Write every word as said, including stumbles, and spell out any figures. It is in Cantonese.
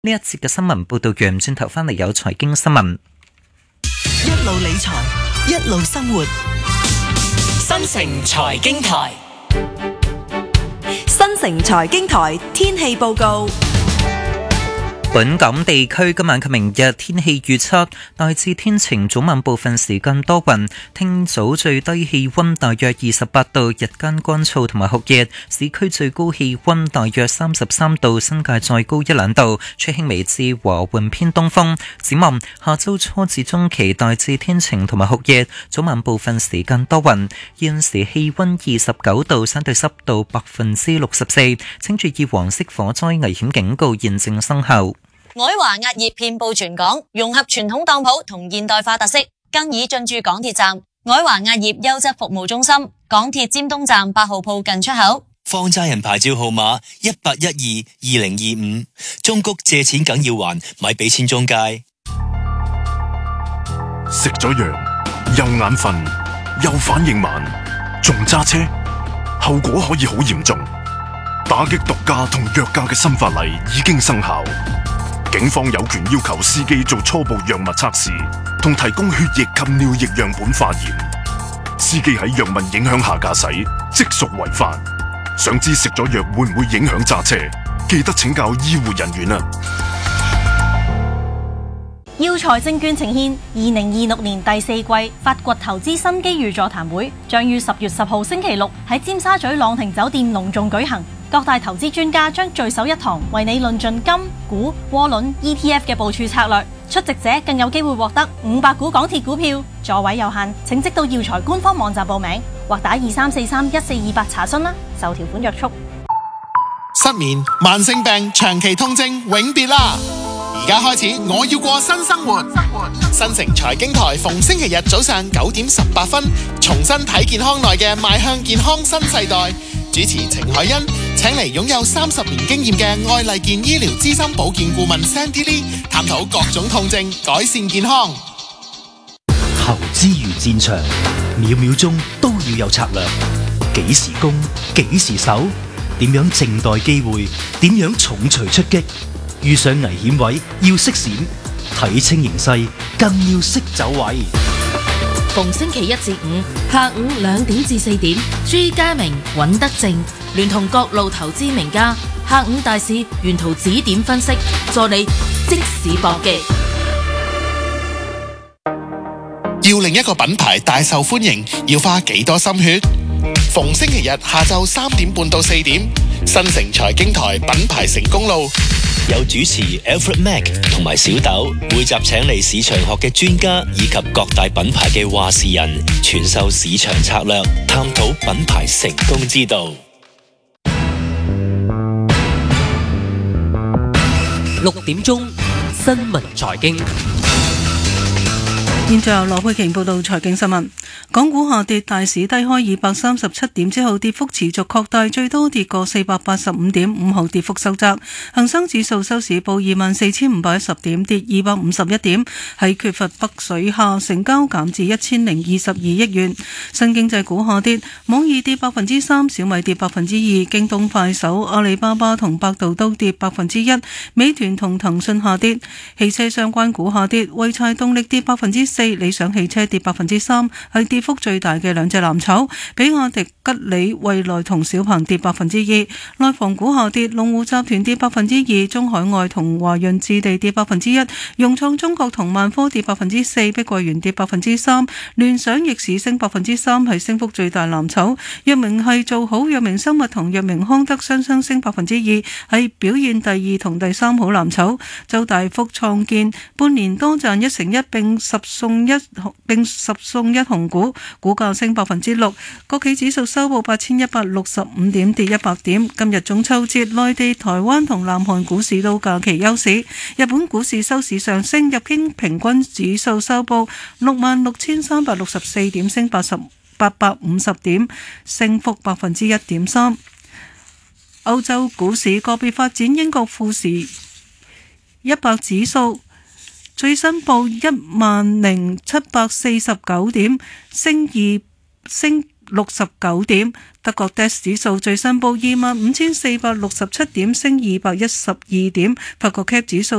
呢一節嘅新聞報道完，轉頭翻嚟有財經新聞。 一路理財，一路生活。 新城財經台， 新城財經台天氣報告。 本港地區今晚及明日天氣預測大致天晴，早晚部分時間多雲。聽早最低氣溫大約二十八度，日間乾燥同埋酷熱，市區最高氣溫大約三十三度，新界再高一兩度，吹輕微至和緩偏東風。展望下周初至中期大致天晴同埋酷熱，早晚部分時間多雲。現時氣溫二十九度，相對濕度百分之六十四，請注意黃色火災危險警告現正生效。 愛華壓業遍佈全港，融合傳統當鋪同現代化特色，更已進駐港鐵站。愛華壓業優質服務中心，港鐵尖東站八號鋪近出口。 放債人牌照號碼一八一二二零二五，中谷借錢梗要還，咪俾錢中介。 食咗藥又眼瞓又反應慢，仲揸車，後果可以好嚴重。打擊毒駕同藥駕嘅新法例已經生效。警方有權要求司機做初步藥物測試，同提供血液及尿液樣本化驗。司機喺藥物影響下駕駛，即屬違法。想知食咗藥會唔會影響揸車？記得請教醫護人員啊！ 耀才證券呈現二零二六年第四季發掘投資新機遇座談會，將於十月十號星期六喺尖沙咀朗廷酒店隆重舉行。各大投資專家將聚首一堂，為你論盡金、股、窩輪、E T F 嘅部署策略。出席者更有機會獲得五百股港鐵股票，座位有限，請即到耀才官方網站報名，或打二三四三一四二八查詢啦。受條款約束。 失眠、慢性病、長期痛症永別啦！而家開始，我要過新生活。新城財經台逢星期日早上九點十八分，重新睇健康內嘅邁向健康新世代。主持程海欣請嚟擁有三十年經驗嘅愛麗健醫療資深保健顧問 Sandy Lee 探討各種痛症，改善健康。 投資如戰場，秒秒鐘都要有策略。幾時攻，幾時守，點樣靜待機會，點樣重錘出擊。遇上危險位要識閃，睇清形勢更要識走位。 逢星期一至五下午兩點至四點，朱家明、尹德正聯同各路投資名家，下午大市沿途指點分析，助你即時搏擊。 要令一個品牌大受歡迎，要花幾多心血？逢星期日下晝三點半到四點，新城財經台品牌成功路。 有主持 Alfred Mac 同埋小豆，每集請嚟市場學嘅專家以及各大品牌嘅話事人，傳授市場策略，探討品牌成功之道。 六點鐘新聞財經。 現在由羅佩瓊報道財經新聞。港股下跌，大市低開二百三十七點之後，跌幅持續擴大，最多跌過四百八十五點，午後跌幅收窄。恒生指數收市報二萬四千五百一十點，跌二百五十一點。喺缺乏北水下，成交減至一千零二十二億元。新經濟股下跌，網易跌百分之三，小米跌百分之二，京東、快手、阿里巴巴同百度都跌百分之一，美團同騰訊下跌。汽車相關股下跌，濰柴動力跌百分之四，理想汽車跌百分之三，係跌幅最大嘅兩隻藍籌。比亞迪、吉利、蔚來同小鵬跌百分之二。內房股下跌，龍湖集團跌百分之二，中海外同華潤置地跌百分之一，融創中國同萬科跌百分之四，碧桂園跌百分之三，聯想逆市升百分之三，係升幅最大藍籌。藥明係做好，藥明生物同藥明康德雙雙升百分之二，係表現第二同第三好藍籌。周大福創建半年多賺一成一，並十送一並十送一紅股，股價升百分之六。國企指數收報八千一百六十五點，跌一百點。今日中秋節，內地、台灣同南韓股市都假期休市。日本股市收市上升，日經平均指數收報六萬六千三百六十四點，升八十八百五十點，升幅百分之一點三。歐洲股市個別發展，英國富時一百指數最新報一萬零七百四十九點，升二升六十九點。德國 D A X 指數最新報二萬五千四百六十七點，升二百一十二點。法國 C A C 指數